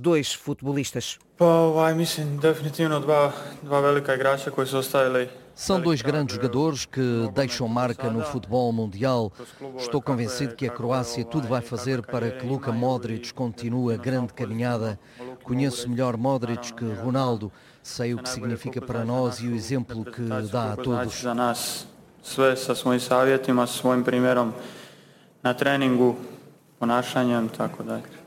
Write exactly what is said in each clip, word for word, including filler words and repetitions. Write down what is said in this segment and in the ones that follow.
dois futebolistas. São dois grandes jogadores que deixam marca no futebol mundial. Estou convencido que a Croácia tudo vai fazer para que Luka Modric continue a grande caminhada. Conheço melhor Modric que Ronaldo. Sei o que significa para nós e o exemplo que dá a todos. Sve sa svojim savjetima, svojim primjerom na treningu, ponašanjem, tako dalje.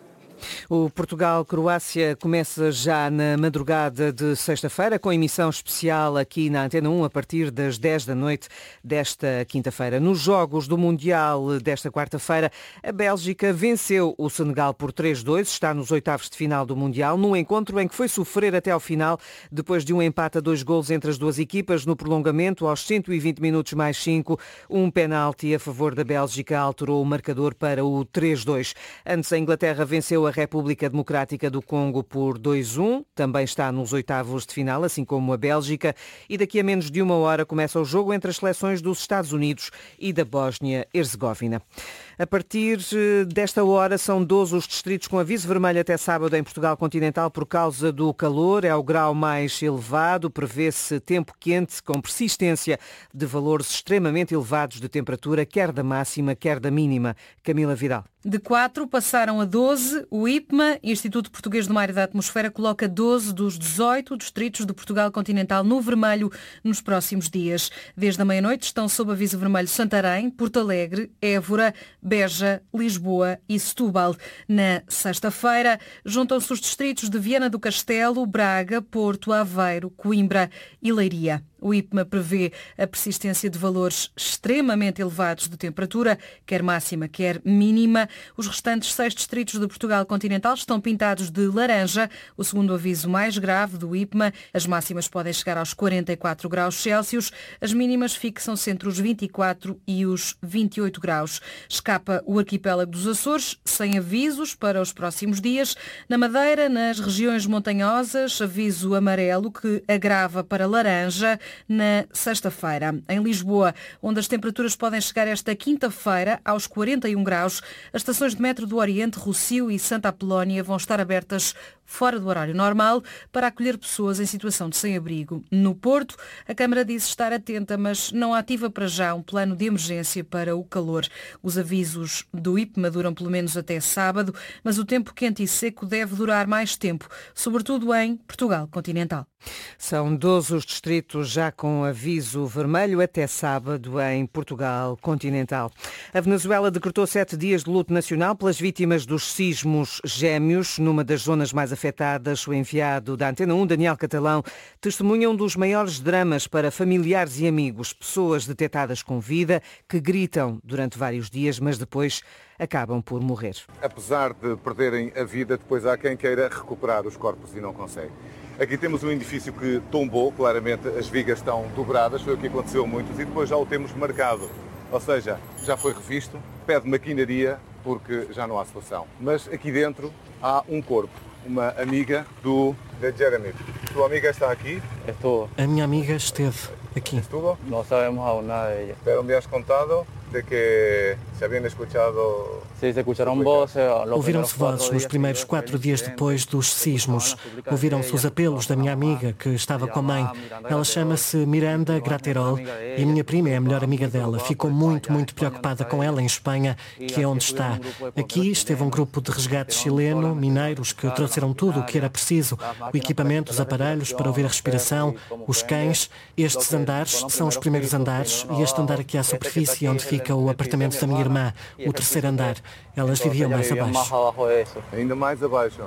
O Portugal-Croácia começa já na madrugada de sexta-feira, com emissão especial aqui na Antena um a partir das dez da noite desta quinta-feira. Nos jogos do Mundial desta quarta-feira, a Bélgica venceu o Senegal por três a dois, está nos oitavos de final do Mundial, num encontro em que foi sofrer até ao final, depois de um empate a dois golos entre as duas equipas, no prolongamento, aos cento e vinte minutos mais cinco, um penalti a favor da Bélgica alterou o marcador para o três a dois. Antes, a Inglaterra venceu a República Democrática do Congo por dois a um, também está nos oitavos de final, assim como a Bélgica, e daqui a menos de uma hora começa o jogo entre as seleções dos Estados Unidos e da Bósnia-Herzegovina. A partir desta hora são doze os distritos com aviso vermelho até sábado em Portugal continental por causa do calor. É o grau mais elevado. Prevê-se tempo quente com persistência de valores extremamente elevados de temperatura, quer da máxima, quer da mínima. Camila Vidal. De quatro passaram a doze. O I P M A, Instituto Português do Mar e da Atmosfera, coloca doze dos dezoito distritos de Portugal continental no vermelho nos próximos dias. Desde a meia-noite estão sob aviso vermelho Santarém, Porto Alegre, Évora, Beja, Lisboa e Setúbal. Na sexta-feira, juntam-se os distritos de Viana do Castelo, Braga, Porto, Aveiro, Coimbra e Leiria. O I P M A prevê a persistência de valores extremamente elevados de temperatura, quer máxima, quer mínima. Os restantes seis distritos de Portugal continental estão pintados de laranja, o segundo aviso mais grave do I P M A. As máximas podem chegar aos quarenta e quatro graus Celsius, as mínimas fixam-se entre os vinte e quatro e os vinte e oito graus. Escapa o arquipélago dos Açores, sem avisos para os próximos dias. Na Madeira, nas regiões montanhosas, aviso amarelo que agrava para laranja na sexta-feira. Em Lisboa, onde as temperaturas podem chegar esta quinta-feira aos quarenta e um graus, as estações de metro do Oriente, Rossio e Santa Apolónia vão estar abertas fora do horário normal para acolher pessoas em situação de sem-abrigo. No Porto, a Câmara disse estar atenta, mas não ativa para já um plano de emergência para o calor. Os avisos do I P M A duram pelo menos até sábado, mas o tempo quente e seco deve durar mais tempo, sobretudo em Portugal continental. São doze os distritos já com aviso vermelho até sábado em Portugal continental. A Venezuela decretou sete dias de luto nacional pelas vítimas dos sismos gêmeos. Numa das zonas mais afetadas, o enviado da Antena um, Daniel Catalão, testemunha um dos maiores dramas para familiares e amigos. Pessoas detectadas com vida que gritam durante vários dias, mas depois acabam por morrer. Apesar de perderem a vida, depois há quem queira recuperar os corpos e não consegue. Aqui temos um edifício que tombou, claramente as vigas estão dobradas, foi o que aconteceu a muitos, e depois já o temos marcado. Ou seja, já foi revisto, pede maquinaria porque já não há solução. Mas aqui dentro há um corpo, uma amiga do de Jeremy. Tua amiga está aqui? Estou. A minha amiga esteve aqui. Estuvo? Não sabemos aún nada de ella. Pero me has contado de que se habían escuchado... Sí, se escucharon voces. Ouviram-se vozes nos primeiros quatro dias depois dos sismos. Ouviram-se os apelos da minha amiga, que estava com a mãe. Ela chama-se Miranda Graterol e a minha prima é a melhor amiga dela. Ficou muito, muito preocupada com ela em Espanha, que é onde está. Aqui esteve um grupo de resgate chileno, mineiros, que trouxeram tudo o que era preciso. O equipamento, os aparelhos para ouvir a respiração, os cães. Estes andares são os primeiros andares e este andar aqui à superfície, onde fica o apartamento da minha irmã, o terceiro andar. Elas viviam mais abaixo. Ainda mais abaixo.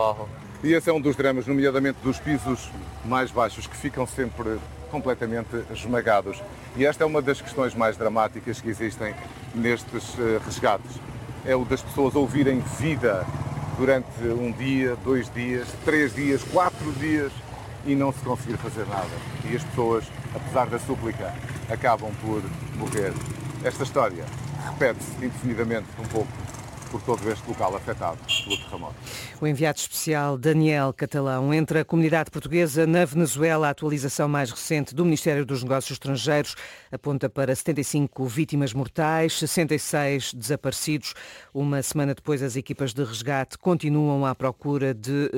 E esse é um dos dramas, nomeadamente dos pisos mais baixos, que ficam sempre completamente esmagados. E esta é uma das questões mais dramáticas que existem nestes resgates. É o das pessoas ouvirem vida durante um dia, dois dias, três dias, quatro dias e não se conseguir fazer nada. E as pessoas, apesar da súplica, acabam por morrer. Esta história repete-se indefinidamente um pouco por todo este local afetado pelo terremoto. O enviado especial Daniel Catalão. Entre a comunidade portuguesa na Venezuela, a atualização mais recente do Ministério dos Negócios Estrangeiros aponta para setenta e cinco vítimas mortais, sessenta e seis desaparecidos. Uma semana depois, as equipas de resgate continuam à procura de